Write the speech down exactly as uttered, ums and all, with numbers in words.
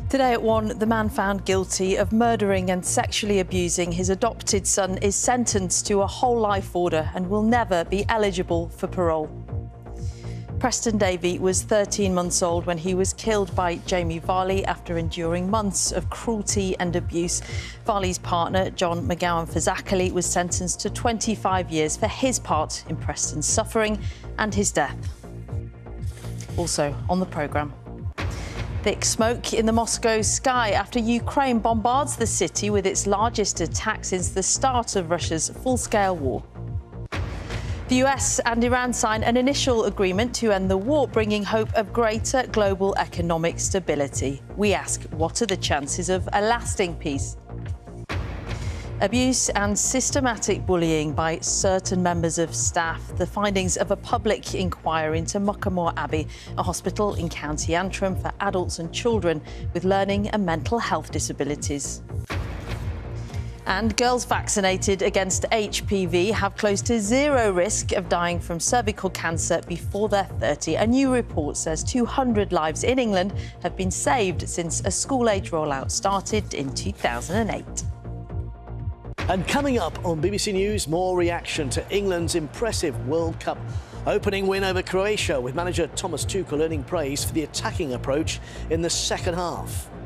Today at one, the man found guilty of murdering and sexually abusing his adopted son is sentenced to a whole life order and will never be eligible for parole. Preston Davey was thirteen months old when he was killed by Jamie Varley after enduring months of cruelty and abuse. Varley's partner, John McGowan-Fazakerley, was sentenced to twenty-five years for his part in Preston's suffering and his death. Also on the programme. Thick smoke in the Moscow sky after Ukraine bombards the city with its largest attack since the start of Russia's full-scale war. The U S and Iran sign an initial agreement to end the war, bringing hope of greater global economic stability. We ask, what are the chances of a lasting peace? Abuse and systematic bullying by certain members of staff. The findings of a public inquiry into Muckamore Abbey, a hospital in County Antrim for adults and children with learning and mental health disabilities. And girls vaccinated against H P V have close to zero risk of dying from cervical cancer before they're thirty. A new report says two hundred lives in England have been saved since a school-age rollout started in two thousand eight. And coming up on B B C News, more reaction to England's impressive World Cup opening win over Croatia, with manager Thomas Tuchel earning praise for the attacking approach in the second half.